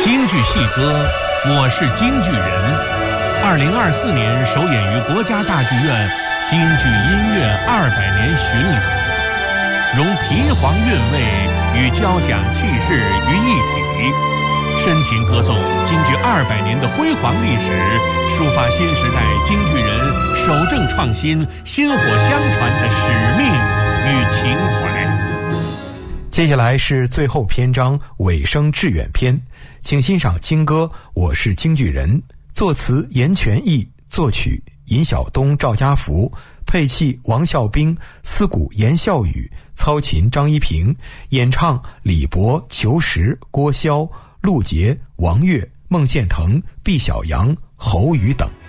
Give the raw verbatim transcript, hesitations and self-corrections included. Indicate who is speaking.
Speaker 1: 京剧戏歌《我是京剧人》，二零二四年首演于国家大剧院京剧音乐二百年巡礼，融皮黄韵味与交响气势于一体，深情歌颂京剧二百年的辉煌历史，抒发新时代京剧人守正创新、薪火相传的使命与情怀。
Speaker 2: 接下来是最后篇章尾声致远篇，请欣赏京歌《我是京剧人》，作词严全义，作曲尹晓东、赵家福，配器王孝兵，司鼓严孝宇，操琴张一平，演唱李博、裘石、郭霄、陆杰、王悦、孟建腾、毕小阳、侯宇等。